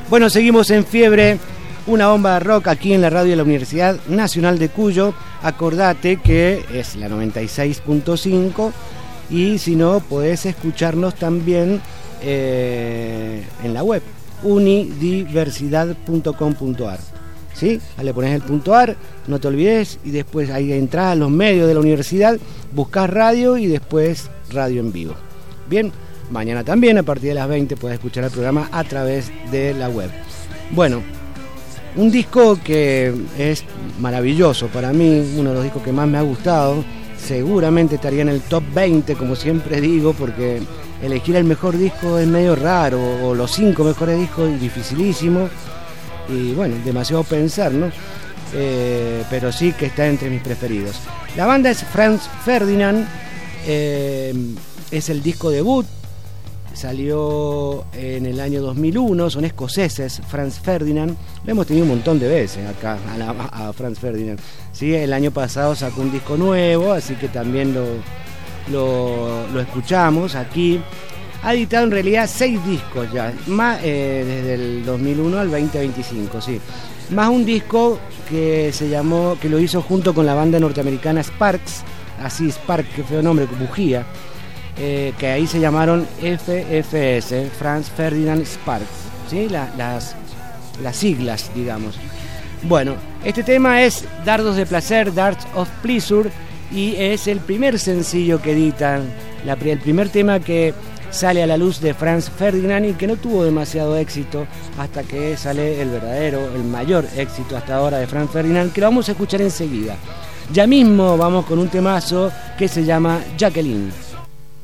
Bueno, seguimos en Fiebre, una bomba de rock aquí en la radio de la Universidad Nacional de Cuyo. Acordate que es la 96.5 y si no, podés escucharnos también en la web unidiversidad.com.ar. ¿Sí? Le pones el .ar, no te olvides, y después ahí entras a los medios de la universidad, buscas radio y después radio en vivo. Bien, mañana también a partir de las 20 puedes escuchar el programa a través de la web. Bueno, un disco que es maravilloso para mí, uno de los discos que más me ha gustado, seguramente estaría en el top 20, como siempre digo, porque elegir el mejor disco es medio raro, o los 5 mejores discos es dificilísimo, y bueno, demasiado pensar, ¿no? Pero sí que está entre mis preferidos. La banda es Franz Ferdinand, es el disco debut, salió en el año 2001, son escoceses, Franz Ferdinand, lo hemos tenido un montón de veces acá a Franz Ferdinand, ¿sí? El año pasado sacó un disco nuevo, así que también lo escuchamos aquí. Ha editado en realidad 6 discos ya, más desde el 2001 al 2025, sí. Más un disco que lo hizo junto con la banda norteamericana Sparks, así Spark, qué feo nombre, bujía, que ahí se llamaron FFS, Franz Ferdinand Sparks, ¿sí? Las siglas, digamos. Bueno, este tema es Dardos de Placer, Darts of Pleasure, y es el primer sencillo que editan, el primer tema que sale a la luz de Franz Ferdinand y que no tuvo demasiado éxito hasta que sale el mayor éxito hasta ahora de Franz Ferdinand, que lo vamos a escuchar enseguida. Ya mismo vamos con un temazo que se llama Jacqueline.